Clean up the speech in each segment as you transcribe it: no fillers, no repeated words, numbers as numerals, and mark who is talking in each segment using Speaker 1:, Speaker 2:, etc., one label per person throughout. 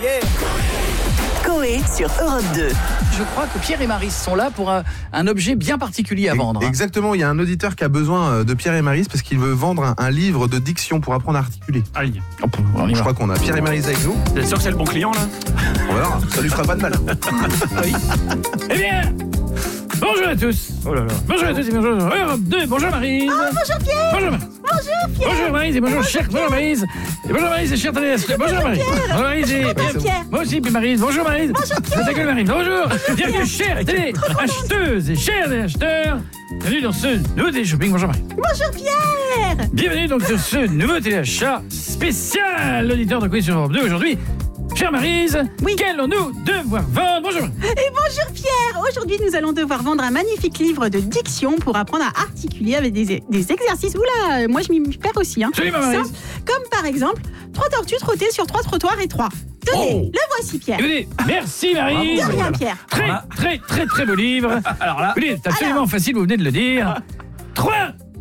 Speaker 1: Coé sur Europe 2.
Speaker 2: Je crois que Pierre et Maryse sont là pour un objet bien particulier à vendre.
Speaker 3: Exactement, il y a un auditeur qui a besoin de Pierre et Maryse parce qu'il veut vendre un livre de diction pour apprendre à articuler.
Speaker 4: Aïe.
Speaker 3: Je crois qu'on a Pierre et Maryse avec nous.
Speaker 4: Vous êtes sûr que c'est le bon client là?
Speaker 3: On verra, ça lui fera pas de mal.
Speaker 2: Oui.
Speaker 4: Eh bien, bonjour à tous. Oh là là. Bonjour à tous et bonjour Europe 2. Bonjour Maryse.
Speaker 5: Bonjour Pierre.
Speaker 4: Bonjour Maryse.
Speaker 5: Bonjour Pierre.
Speaker 4: Bonjour Maryse et bonjour cher. Bonjour Maryse. Et bonjour Maryse et cher Thaléas. Bonjour Maryse. Bonjour Maryse et
Speaker 5: Pierre.
Speaker 4: moi aussi puis Maryse. Bonjour Maryse.
Speaker 5: Bonjour Pierre.
Speaker 4: Ta gueule Maryse. Bonjour. Bienvenue chères télé acheteuses et chers acheteurs. Bienvenue dans ce nouveau télé-shopping. Bonjour Maryse.
Speaker 5: Bonjour Pierre.
Speaker 4: Bienvenue donc sur ce nouveau téléachat spécial auditeur de Quiz sur Europe 2 aujourd'hui. Chère Maryse,
Speaker 5: Oui.
Speaker 4: qu'allons-nous devoir vendre? Bonjour.
Speaker 5: Et bonjour Pierre. Aujourd'hui, nous allons devoir vendre un magnifique livre de diction pour apprendre à articuler avec des exercices. Oula, moi je m'y perds aussi.
Speaker 4: Salut, ma Maryse.
Speaker 5: Simple. Comme par exemple, 3 tortues trottées sur 3 trottoirs et 3. Tenez, le voici Pierre.
Speaker 4: Écoutez, merci Maryse.
Speaker 5: De rien Pierre.
Speaker 4: Très beau livre. Alors là, écoutez, c'est absolument facile, vous venez de le dire. 3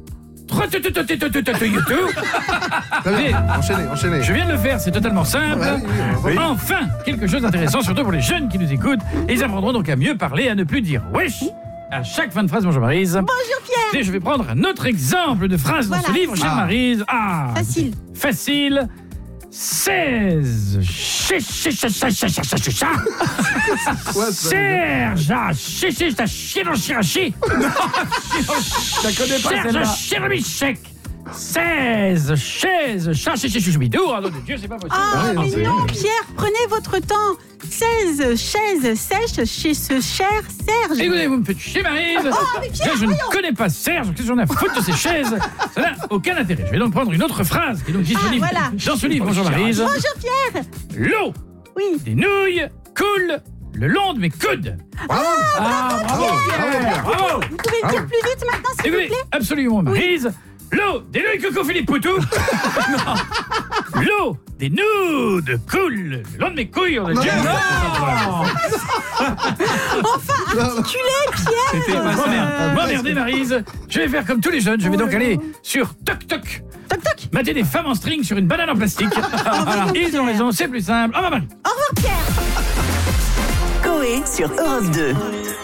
Speaker 3: Très bien, enchaînez.
Speaker 4: Je viens de le faire, c'est totalement simple.
Speaker 3: Oui.
Speaker 4: Enfin, quelque chose d'intéressant, surtout pour les jeunes qui nous écoutent. Et ils apprendront donc à mieux parler, à ne plus dire wesh à chaque fin de phrase. Bonjour Maryse.
Speaker 5: Bonjour Pierre.
Speaker 4: Et je vais prendre un autre exemple de phrase dans ce
Speaker 5: Voilà.
Speaker 4: livre, chère Maryse.
Speaker 5: Facile.
Speaker 4: 16. Serge a chié dans le chirachi.
Speaker 3: Je connais pas
Speaker 4: Serge a chié dans le bichec. 16 chaises, chat, chouchoubidou. Oh non, de Dieu, c'est pas possible.
Speaker 5: Ah, mais
Speaker 3: c'est
Speaker 5: non,
Speaker 3: vrai.
Speaker 5: Pierre, prenez votre temps. 16 chaises sèches chez ce cher Serge.
Speaker 4: Écoutez, vous me faites chier, Maryse.
Speaker 5: mais Pierre,
Speaker 4: Je ne connais pas Serge, qu'est-ce que j'en ai à foutre de ces chaises? Ça n'a aucun intérêt. Je vais donc prendre une autre phrase qui est donc disponible
Speaker 5: voilà.
Speaker 4: dans ce livre. Bonjour Maryse.
Speaker 5: Bonjour Pierre.
Speaker 4: L'eau
Speaker 5: Oui.
Speaker 4: des nouilles coule le long de mes coudes.
Speaker 3: Bravo.
Speaker 4: Bravo, Pierre. Bravo.
Speaker 5: Vous pouvez le dire plus vite maintenant, s'il vous
Speaker 4: Écoutez,
Speaker 5: plaît.
Speaker 4: absolument, Maryse. L'eau des nouilles Coco Philippe Poutou. L'eau des nudes coule le long de mes couilles. On a dit.
Speaker 5: Articulez, Pierre.
Speaker 4: M'emmerdez, Maryse. Je vais faire comme tous les jeunes. Je vais donc aller sur Toc Toc.
Speaker 5: Toc toc.
Speaker 4: Mater des femmes en string sur une banane en plastique. Ils ont raison, c'est plus simple. Au revoir.
Speaker 5: Au revoir Pierre.
Speaker 1: Coé sur Europe 2.